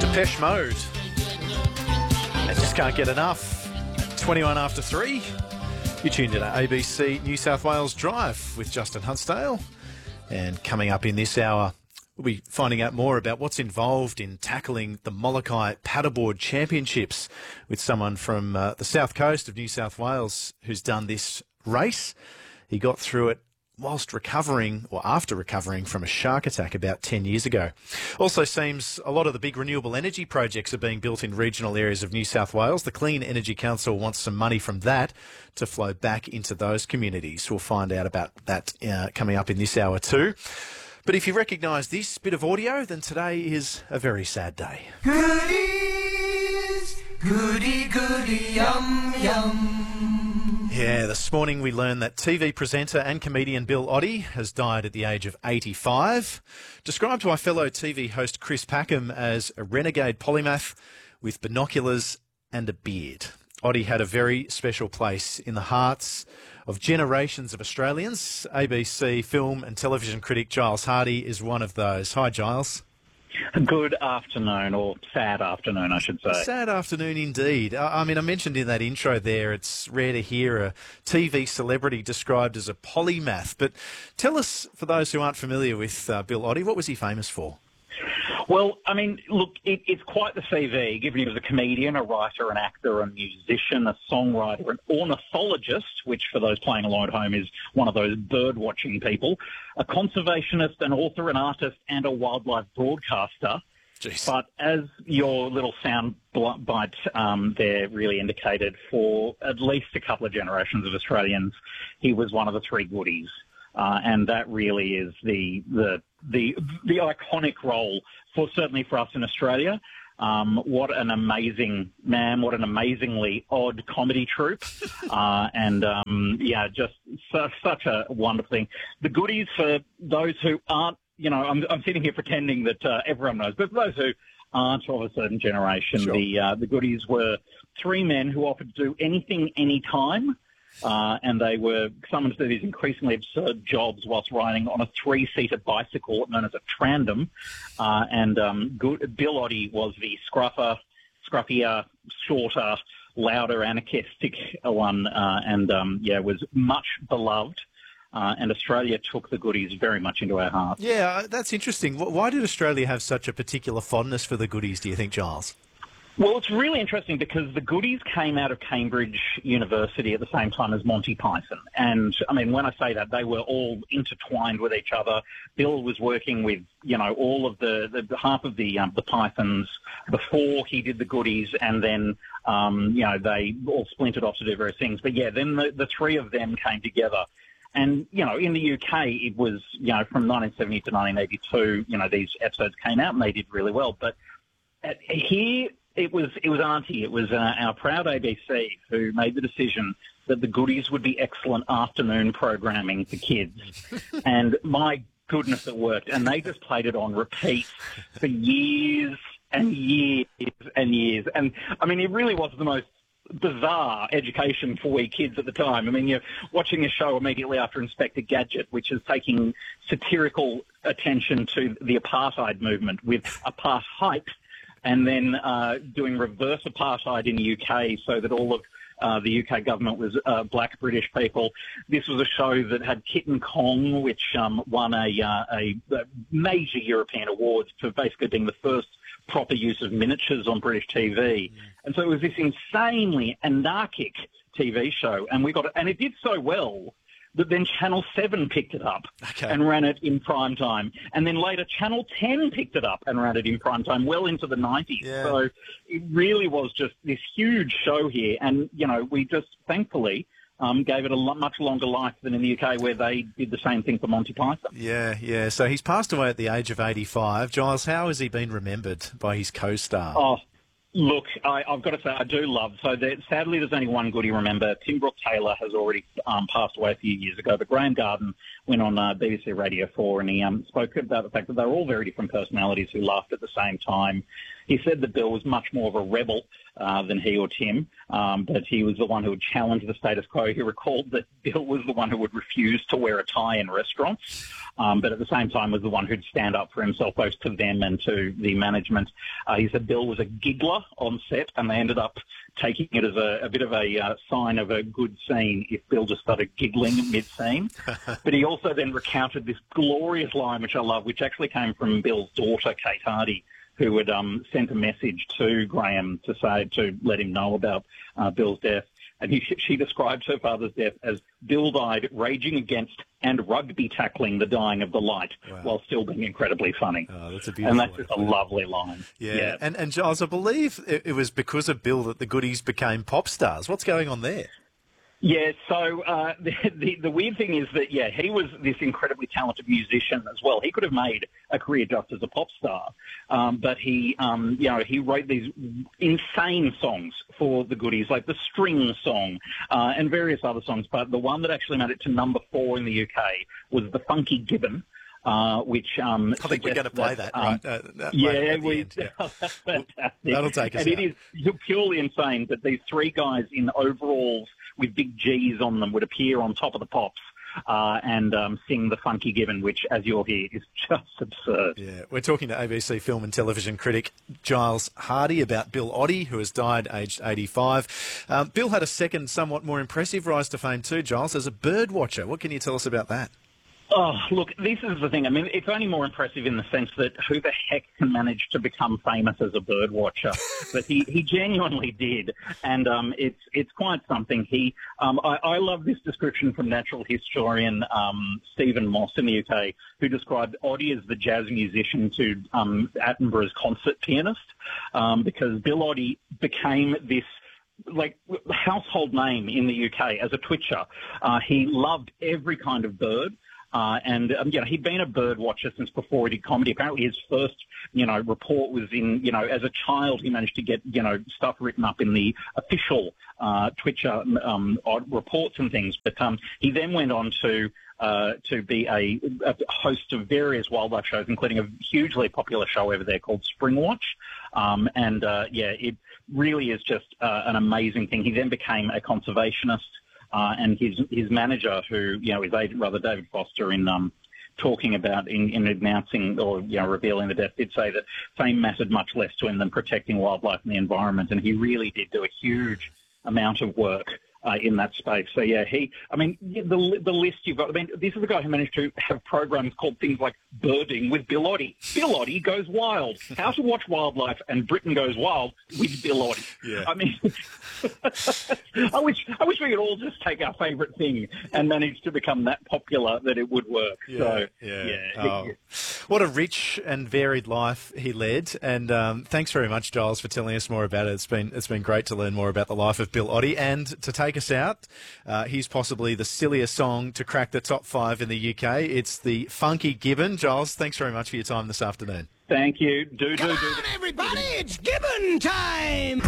Depeche Mode. I just can't get enough. 21 after 3. You tuned in to ABC New South Wales Drive with Justin Huntsdale. And coming up in this hour, we'll be finding out more about what's involved in tackling the Molokai Paddleboard Championships with someone from the south coast of New South Wales who's done this race. He got through it whilst recovering, or after recovering from a shark attack about 10 years ago. Also seems a lot of the big renewable energy projects are being built in regional areas of New South Wales. The Clean Energy Council wants some money from that to flow back into those communities. We'll find out about that coming up in this hour too. But if you recognise this bit of audio, then today is a very sad day. Goodies, goody, goody, yum, yum. Yeah, this morning we learned that TV presenter and comedian Bill Oddie has died at the age of 85. Described by fellow TV host Chris Packham as a renegade polymath with binoculars and a beard. Oddie had a very special place in the hearts of generations of Australians. ABC film and television critic Giles Hardy is one of those. Hi, Giles. Good afternoon, or sad afternoon, I should say. Sad afternoon indeed. I mean, I mentioned in that intro there, it's rare to hear a TV celebrity described as a polymath. But tell us, for those who aren't familiar with Bill Oddie, what was he famous for? Well, I mean, look, it's quite the CV, given he was a comedian, a writer, an actor, a musician, a songwriter, an ornithologist, which for those playing along at home is one of those bird-watching people, a conservationist, an author, an artist, and a wildlife broadcaster. Jeez. But as your little sound bite there really indicated, for at least a couple of generations of Australians, he was one of the three goodies. And that really is the iconic role certainly for us in Australia. What an amazing man! What an amazingly odd comedy troupe, just such a wonderful thing. The goodies, for those who aren't, I'm sitting here pretending that everyone knows, but for those who aren't of a certain generation, sure. The goodies were three men who offered to do anything, anytime. And they were summoned to do these increasingly absurd jobs whilst riding on a three-seater bicycle known as a trandem. Bill Oddie was the scruffier, shorter, louder, anarchistic one, was much beloved. And Australia took the goodies very much into our hearts. Yeah, that's interesting. Why did Australia have such a particular fondness for the goodies, do you think, Giles? Well, it's really interesting because the goodies came out of Cambridge University at the same time as Monty Python. And, I mean, when I say that, they were all intertwined with each other. Bill was working with, all of the half of the Pythons before he did the goodies, and then, they all splintered off to do various things. But, yeah, then the three of them came together. And, in the UK, it was, from 1970 to 1982, these episodes came out and they did really well. But here... It was Auntie. It was our proud ABC who made the decision that the goodies would be excellent afternoon programming for kids. And my goodness, it worked. And they just played it on repeat for years and years and years. And, I mean, it really was the most bizarre education for we kids at the time. I mean, you're watching a show immediately after Inspector Gadget, which is taking satirical attention to the apartheid movement with apartheid, and then doing reverse apartheid in the UK so that all of the UK government was black British people. This was a show that had Kitten Kong, which won a major European award for basically being the first proper use of miniatures on British TV. And so it was this insanely anarchic TV show, and it did so well that then Channel 7 picked it up and ran it in prime time. And then later Channel 10 picked it up and ran it in prime time well into the 90s. Yeah. So it really was just this huge show here. And, we just thankfully gave it a much longer life than in the UK, where they did the same thing for Monty Python. Yeah. So he's passed away at the age of 85. Giles, how has he been remembered by his co-star? Oh, look, I've got to say, I do love. So sadly, there's only one goodie. Remember, Tim Brooke-Taylor has already passed away a few years ago, but Graham Garden went on BBC Radio 4 and he spoke about the fact that they were all very different personalities who laughed at the same time. He said that Bill was much more of a rebel than he or Tim, but he was the one who would challenge the status quo. He recalled that Bill was the one who would refuse to wear a tie in restaurants, but at the same time was the one who'd stand up for himself, both to them and to the management. He said Bill was a giggler on set, and they ended up taking it as a bit of a sign of a good scene if Bill just started giggling mid-scene. But he also then recounted this glorious line, which I love, which actually came from Bill's daughter, Kate Hardy, who had sent a message to Graham to let him know about Bill's death. And she described her father's death as Bill died raging against and rugby tackling the dying of the light, while still being incredibly funny. Oh, that's a beautiful and that's just a lovely line. Yeah. And Giles, I believe it was because of Bill that the Goodies became pop stars. What's going on there? Yeah, so the weird thing is that, he was this incredibly talented musician as well. He could have made a career just as a pop star, but he wrote these insane songs for the Goodies, like the String song and various other songs. But the one that actually made it to number 4 in the UK was The Funky Gibbon. Which I think we're going to play that, right? That's fantastic. That'll take us and out. It is purely insane that these 3 guys in overalls with big G's on them would appear on top of the pops and sing The Funky Gibbon, which, as you'll hear, is just absurd. Yeah, we're talking to ABC film and television critic Giles Hardy about Bill Oddie, who has died aged 85. Bill had a second, somewhat more impressive rise to fame too, Giles, as a bird watcher. What can you tell us about that? Oh, look, this is the thing. I mean, it's only more impressive in the sense that who the heck can manage to become famous as a bird watcher? But he genuinely did, and it's quite something. I love this description from natural historian Stephen Moss in the UK, who described Oddie as the jazz musician to Attenborough's concert pianist, because Bill Oddie became this household name in the UK as a twitcher. He loved every kind of bird. He'd been a bird watcher since before he did comedy. Apparently his first, report was as a child he managed to get, stuff written up in the official Twitcher reports and things. But he then went on to be a host of various wildlife shows, including a hugely popular show over there called Springwatch. It really is just an amazing thing. He then became a conservationist. And his manager, who, his agent, brother David Foster, in talking about, in announcing or, revealing the death, did say that fame mattered much less to him than protecting wildlife and the environment. And he really did do a huge amount of work in that space. So, the list you've got, this is the guy who managed to have programs called things like Birding with Bill Oddie. Bill Oddie Goes Wild. How to Watch Wildlife and Britain Goes Wild with Bill Oddie. Yeah. I wish we could all just take our favourite thing and manage to become that popular that it would work. What a rich and varied life he led, and thanks very much, Giles, for telling us more about it. It's been great to learn more about the life of Bill Oddie, and to take us out, here's possibly the silliest song to crack the top 5 in the UK. It's The Funky Gibbon. Giles, thanks very much for your time this afternoon. Thank you. Come on, everybody, it's Gibbon time!